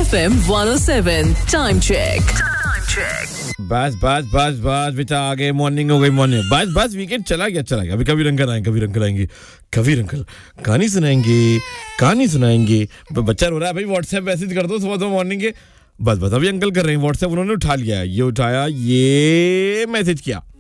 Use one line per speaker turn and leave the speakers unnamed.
FM 107 time check.
बस बेटा आ गए मॉर्निंग हो गई मॉर्निंग बस वीकेंड चला गया अभी कभी रंग आएंगे कहानी सुनाएंगे बच्चा रो रहा है भाई व्हाट्सएप मैसेज कर दो सुबह मॉर्निंग के बस अभी अंकल कर रहे हैं व्हाट्सएप उन्होंने उठा लिया ये मैसेज किया